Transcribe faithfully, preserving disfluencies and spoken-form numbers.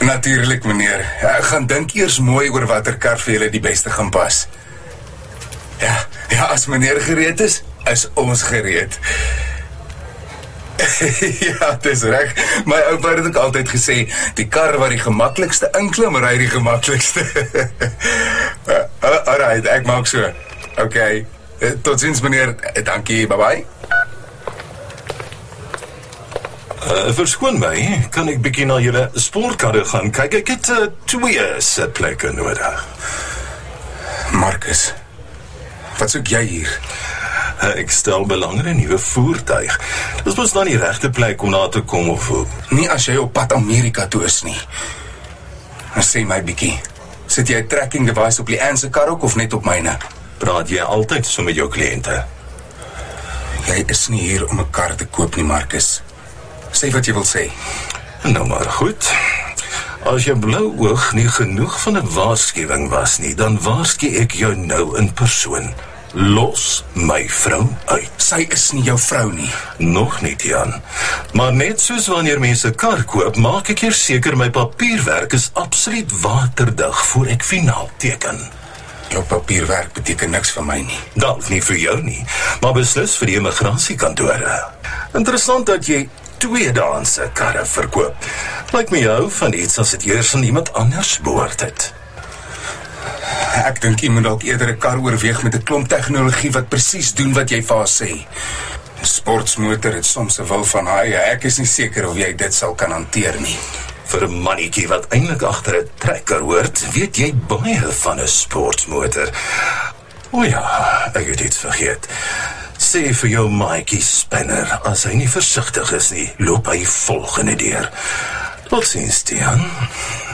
Natuurlik, meneer. Ek gaan dink eers mooi oor watter kar vir julle die beste gaan pas. Ja, ja, as meneer gereed is, is ons gereed. Ja, het is reg. My oupa het ook altyd gesê, die kar waar die gemaklikste inklim, ry die gemaklikste. uh, Alright, ek maak so. Ok, uh, tot ziens meneer. Dankie, bye bye. Uh, verskoon my, kan ek bietjie na julle sportkarre gaan kyk? Ek het uh, twee sitplekke nodig. Marcus, wat soek jy hier? Uh, ek stel belang in 'n nuwe voertuig. Dis mos nou die regte plek om na te kom of hoe? Nie as jy op pad Amerika toe is nie. Nou sê my bietjie, sit jy 'n tracking device op die Anse kar ook of net op myne? Praat jy altyd so met jou kliënte? Jy is nie hier om 'n kar te koop nie, Marcus. Sê wat jy wil sê. Nou maar goed. As jou blou oog nie genoeg van 'n waarskuwing was nie, dan waarsku ek jou nou in persoon. Los my vrou uit. Sy is nie jou vrou nie. Nog nie, Jan. Maar net soos wanneer mense 'n kar koop, maak ek hier seker my papierwerk is absoluut waterdig voor ek finaal teken. Jou papierwerk beteken niks vir my nie. Dalk nie vir jou nie, maar beslis vir die immigrasiekantore. Interessant dat jy tweedehandse karre verkoop. Lyk my jou van iets as dit eers aan iemand anders behoort het. Ek dink jy moet dalk eerder 'n kar oorweeg met 'n klomp tegnologie wat presies doen wat jy vir haar sê. 'n Sportsmotor het soms 'n wil van haai. Ek is nie seker of jy dit sal kan hanteer nie. Vir 'n mannetjie wat eintlik agter 'n trekker hoort, weet jy baie van 'n sportsmotor. O ja, ek het iets vergeet. Sê vir jou maatjie Spinner, as hy nie versigtig is nie, loop hy volgende deur. Tot ziens, Tian.